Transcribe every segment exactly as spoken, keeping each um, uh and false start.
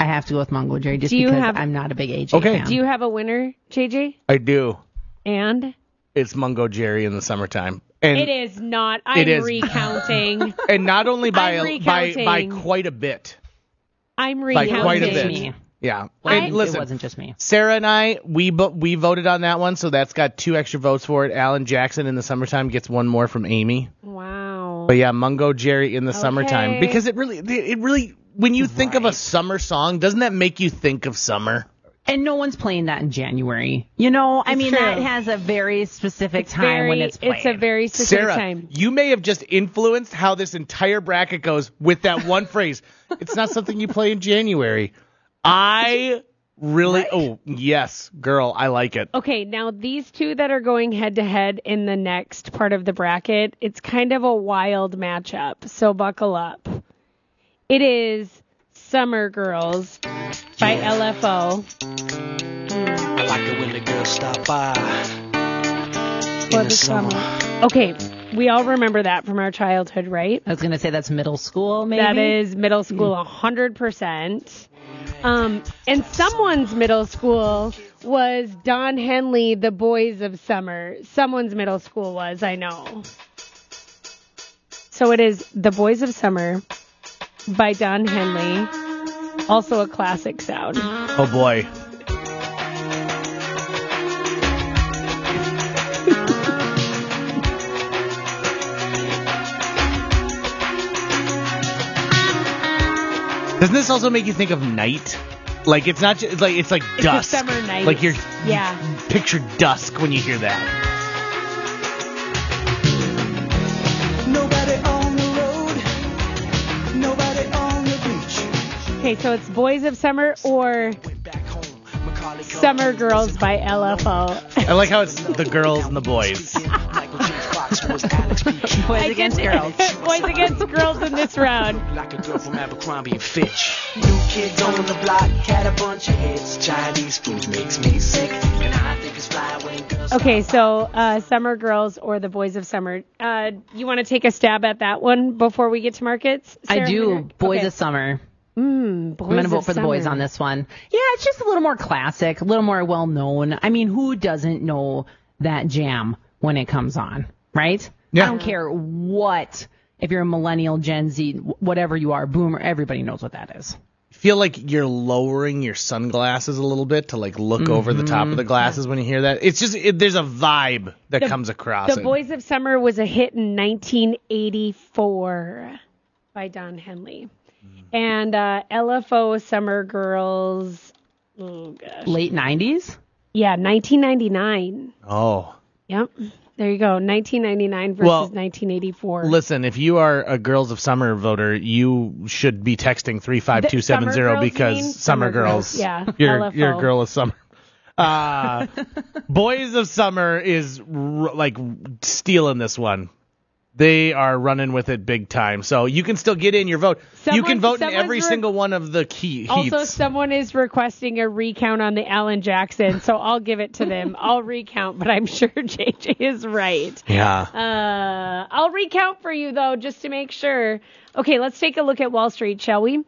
I have to go with Mungo Jerry just Do you because have- I'm not a big A J Okay. fan. Do you have a winner, J J? I do. And? It's Mungo Jerry in the summertime. And It is not. I'm It is. recounting. And not only by I'm a, by by recounting. quite a bit. I'm By recounting. quite a Just bit. me. Yeah. I- And listen, it wasn't just me. Sarah and I, we vo- we voted on that one, so that's got two extra votes for it. Alan Jackson in the summertime gets one more from Amy. Wow. But yeah, Mungo Jerry in the summertime, Okay. because it really, it really, when you think of a summer song, doesn't that make you think of summer? And no one's playing that in January. You know, I It's mean, true. that has a very specific time Very- when it's played. It's a very specific Sarah, time. you may have just influenced how this entire bracket goes with that one phrase. It's not something you play in January. I really, oh, yes, girl, I like it. Okay, now these two that are going head to head in the next part of the bracket, it's kind of a wild matchup, so buckle up. It is Summer Girls by L F O. I like it when the girls stop by For in the the summer. Okay, we all remember that from our childhood, right? I was going to say that's middle school, maybe. That is middle school, one hundred percent. Um, and someone's middle school was Don Henley, The Boys of Summer. Someone's middle school was, I know. So it is The Boys of Summer by Don Henley. Also a classic sound. Oh, boy. Doesn't this also make you think of night? Like it's not just like it's like It's dusk. a summer night. Like you're Yeah. you picture dusk when you hear that. Nobody on the road, nobody on the beach. Okay, so it's Boys of Summer or Went back home. Macaulay Summer Girls by L F O. I like how it's the girls and the boys. Michael J. Fox was Alex P. Keaton. Boys I against did- girls. Boys against girls in this round. Like a girl from Abercrombie and Fitch. New kids on the block had a bunch of hits. Chinese food makes me sick, and I think it's fly when girls. Okay, so uh, Summer Girls or The Boys of Summer. Uh, you want to take a stab at that one before we get to markets? I Sarah do. Henry? Boys Okay. of Summer. Mm, Boys I'm going to of vote for the boys Summer. on this one. Yeah, it's just a little more classic, a little more well known. I mean, who doesn't know that jam when it comes on, right? Yeah. I don't care what, if you're a millennial, Gen Z, whatever you are, boomer, everybody knows what that is. Feel like you're lowering your sunglasses a little bit to like look over the top of the glasses when you hear that. It's just it, there's a vibe that The- comes across. The it. Boys of Summer was a hit in nineteen eighty-four by Don Henley. And uh, L F O Summer Girls, oh gosh. Late nineties? Yeah, nineteen ninety-nine. Oh. Yep. There you go. nineteen ninety-nine versus Well, nineteen eighty-four. Listen, if you are a Girls of Summer voter, you should be texting three five two seven The zero Summer Girls, because you mean? Summer Summer Girls. Girls, yeah, You're, L F O. you're a girl of summer. Uh, Boys of Summer is r- like stealing this one. They are running with it big time. So you can still get in your vote. you Someone- can vote in someone's every re- single one of the key Also, heats. someone is requesting a recount on the Alan Jackson, so I'll give it to them. I'll recount, but I'm sure J J is right. yeah. Uh, I'll recount for you, though, just to make sure. Okay, let's take a look at Wall Street, shall we?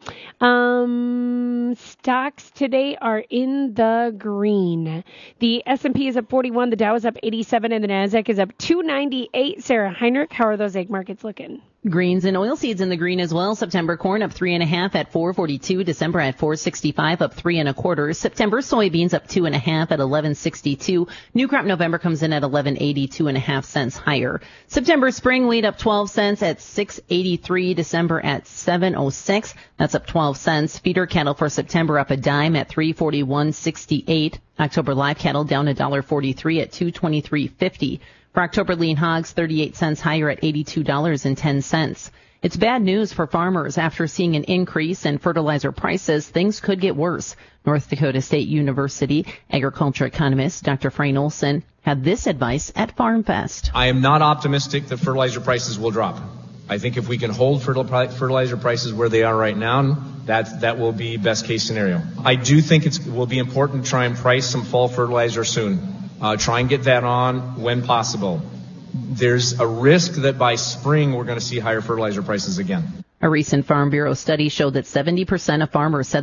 Um, stocks today are in the green. The S and P is up forty-one, the Dow is up eighty-seven, and the Nasdaq is up two ninety-eight. Sarah Heinrich, how are those egg markets looking? Greens and oilseeds in the green as well. September corn up three and a half at four forty-two. December at four sixty-five, up three and a quarter. September soybeans up two and a half at eleven sixty-two. New crop November comes in at eleven eighty, two and a half cents higher. September spring wheat up twelve cents at six eighty-three. December at seven oh six. That's up twelve cents. Feeder cattle for September up a dime at three forty-one sixty-eight. October live cattle down a dollar forty-three at two twenty-three fifty. For October lean hogs, thirty-eight cents higher at eighty-two dollars and ten cents. It's bad news for farmers. After seeing an increase in fertilizer prices, things could get worse. North Dakota State University agriculture economist Doctor Frayne Olson had this advice at FarmFest. I am not optimistic that fertilizer prices will drop. I think if we can hold fertil- fertilizer prices where they are right now, that that will be best case scenario. I do think it's, it will be important to try and price some fall fertilizer soon. Uh, try and get that on when possible. There's a risk that by spring we're going to see higher fertilizer prices again. A recent Farm Bureau study showed that seventy percent of farmers said